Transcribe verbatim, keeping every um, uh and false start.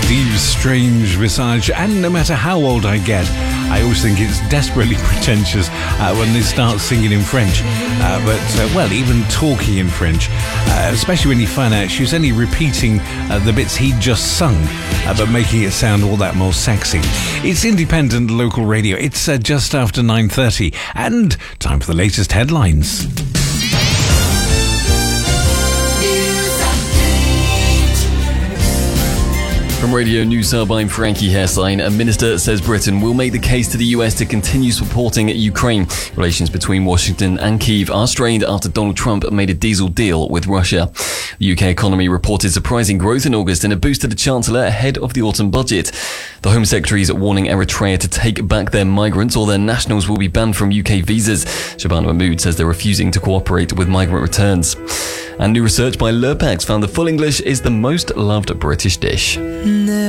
Steve Strange Visage, and no matter how old I get, I always think it's desperately pretentious uh, when they start singing in French. Uh, but, uh, well, even talking in French, uh, especially when you find out she was only repeating uh, the bits he'd just sung, uh, but making it sound all that more sexy. It's independent local radio. It's uh, just after nine thirty, and time for the latest headlines. From Radio News Hub, I'm Frankie Hairsline. A minister says Britain will make the case to the U S to continue supporting Ukraine. Relations between Washington and Kyiv are strained after Donald Trump made a diesel deal with Russia. The U K economy reported surprising growth in August and a boost to the Chancellor ahead of the autumn budget. The Home Secretary is warning Eritrea to take back their migrants or their nationals will be banned from U K visas. Shabana Mahmood says they're refusing to cooperate with migrant returns. And new research by Lurpax found that full English is the most loved British dish.